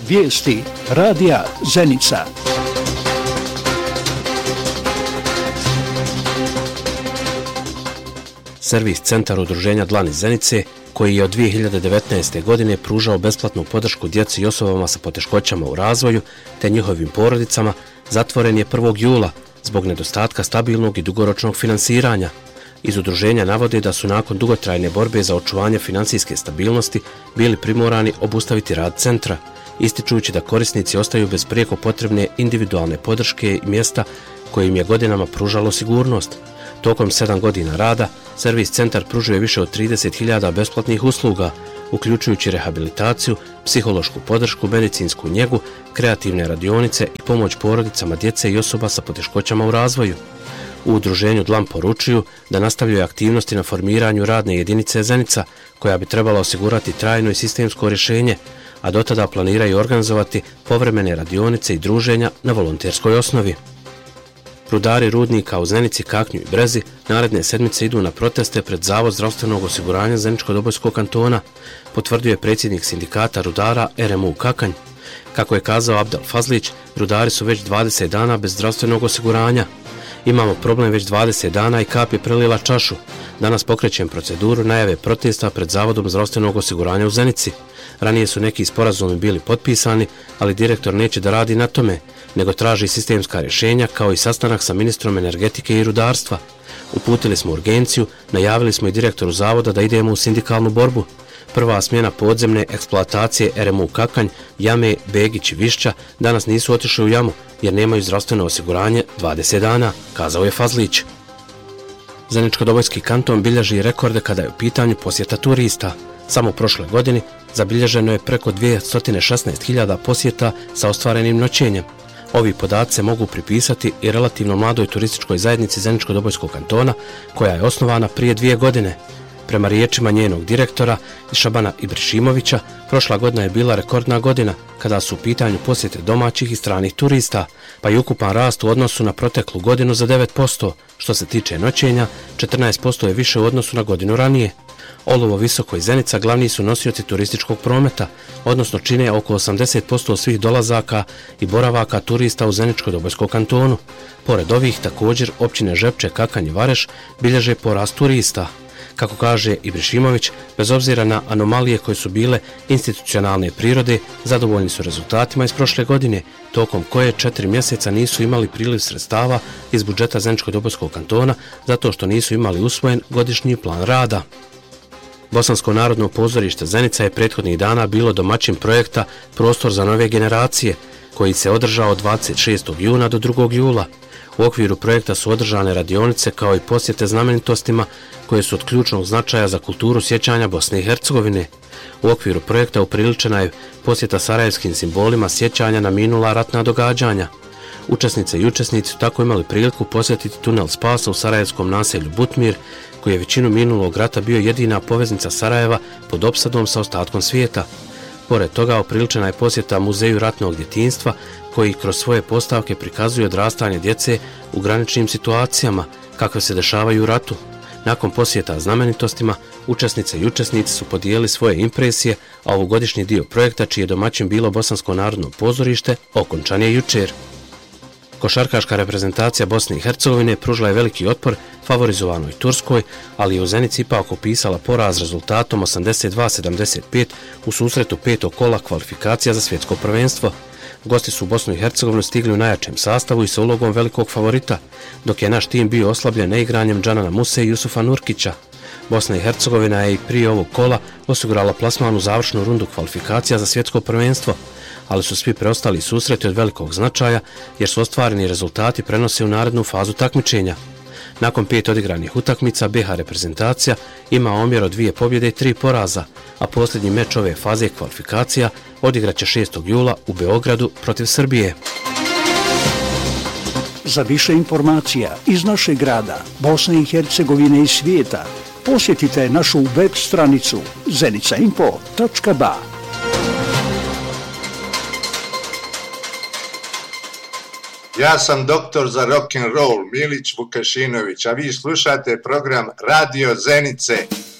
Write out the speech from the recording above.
Vijesti radija Zenica. Servis Centar udruženja Dlan iz Zenice, koji je od 2019. godine pružao besplatnu podršku djeci i osobama sa poteškoćama u razvoju te njihovim porodicama, zatvoren je 1. jula zbog nedostatka stabilnog i dugoročnog finansiranja. Iz udruženja navode da su nakon dugotrajne borbe za očuvanje financijske stabilnosti bili primorani obustaviti rad centra, ističujući da korisnici ostaju bez prijeko potrebne individualne podrške i mjesta koje im je godinama pružalo sigurnost. Tokom 7 godina rada, servis centar pružuje više od 30.000 besplatnih usluga, uključujući rehabilitaciju, psihološku podršku, medicinsku njegu, kreativne radionice i pomoć porodicama djece i osoba sa poteškoćama u razvoju. U udruženju Dlan poručuju da nastavljaju aktivnosti na formiranju radne jedinice Zenica, koja bi trebala osigurati trajno i sistemsko rješenje, a dotada planiraju organizovati povremene radionice i druženja na volonterskoj osnovi. Rudari rudnika u Zenici, Kaknju i Brezi naredne sedmice idu na proteste pred Zavod zdravstvenog osiguranja Zeničko-Dobojskog kantona, potvrdio je predsjednik sindikata rudara RMU Kakanj. Kako je kazao Abdel Fazlić, rudari su već 20 dana bez zdravstvenog osiguranja. Imamo problem već 20 dana i kap je prelila čašu. Danas pokrećem proceduru najave protesta pred Zavodom zdravstvenog osiguranja u Zenici. Ranije su neki sporazumi bili potpisani, ali direktor neće da radi na tome, nego traži sistemska rješenja kao i sastanak sa ministrom energetike i rudarstva. Uputili smo urgenciju, najavili smo i direktoru zavoda da idemo u sindikalnu borbu. Prva smjena podzemne eksploatacije RMU Kakanj, Jame, Begić i Višća danas nisu otišli u jamu jer nemaju zdravstveno osiguranje 20 dana, kazao je Fazlić. Zeničko-Dobojski kanton bilježi rekorde kada je u pitanju posjeta turista. Samo u prošle godini zabilježeno je preko 216.000 posjeta sa ostvarenim noćenjem. Ovi podaci se mogu pripisati i relativno mladoj turističkoj zajednici Zeničko-Dobojskog kantona, koja je osnovana prije 2 godine. Prema riječima njenog direktora Šabana Ibrišimovića, prošla godina je bila rekordna godina kada su u pitanju posjete domaćih i stranih turista, pa i ukupan rast u odnosu na proteklu godinu za 9%. Što se tiče noćenja, 14% je više u odnosu na godinu ranije. Olovo, Visoko i Zenica glavni su nosioci turističkog prometa, odnosno čine oko 80% svih dolazaka i boravaka turista u Zeničko-Dobojskom kantonu. Pored ovih, također, općine Žepče, Kakanj i Vareš bilježe porast turista. Kako kaže Ibrišimović, bez obzira na anomalije koje su bile institucionalne prirode, zadovoljni su rezultatima iz prošle godine, tokom koje 4 mjeseca nisu imali priliv sredstava iz budžeta Zeničko-Dobojskog kantona zato što nisu imali usvojen godišnji plan rada. Bosansko narodno pozorište Zenica je prethodnih dana bilo domaćin projekta Prostor za nove generacije, koji se održao od 26. juna do 2. jula. U okviru projekta su održane radionice kao i posjete znamenitostima koje su od ključnog značaja za kulturu sjećanja Bosne i Hercegovine. U okviru projekta upriličena je posjeta sarajevskim simbolima sjećanja na minula ratna događanja. Učesnice i učesnici su tako imali priliku posjetiti tunel spasa u sarajevskom naselju Butmir, koji je većinu minulog rata bio jedina poveznica Sarajeva pod opsadom sa ostatkom svijeta. Pored toga, upriličena je posjeta Muzeju ratnog djetinjstva, koji kroz svoje postavke prikazuje odrastanje djece u graničnim situacijama kakve se dešavaju u ratu. Nakon posjeta znamenitostima, učesnice i učesnici su podijelili svoje impresije, a ovogodišnji dio projekta, čiji je domaćin bilo Bosansko narodno pozorište, okončan je jučer. Košarkaška reprezentacija Bosne i Hercegovine pružila je veliki otpor favorizovanoj Turskoj, ali je u Zenici ipak opisala poraz rezultatom 82-75 u susretu 5. kola kvalifikacija za svjetsko prvenstvo. Gosti su u Bosnu i Hercegovinu stigli u najjačem sastavu i sa ulogom velikog favorita, dok je naš tim bio oslabljen neigranjem Džanana Muse i Jusufa Nurkića. Bosna i Hercegovina je i prije ovog kola osigurala plasman u završnu rundu kvalifikacija za svjetsko prvenstvo, ali su svi preostali susreti od velikog značaja jer su ostvareni rezultati prenose u narednu fazu takmičenja. Nakon 5 odigranih utakmica, BiH reprezentacija ima omjer od 2 pobjede i 3 poraza, a posljednji meč ove faze kvalifikacija odigraće 6. jula u Beogradu protiv Srbije. Za više informacija iz našeg grada, Bosne i Hercegovine i svijeta, posjetite našu web stranicu zenicainfo.ba. Ja sam doktor za rock'n'roll Milić Vukašinović, a vi slušate program Radio Zenice.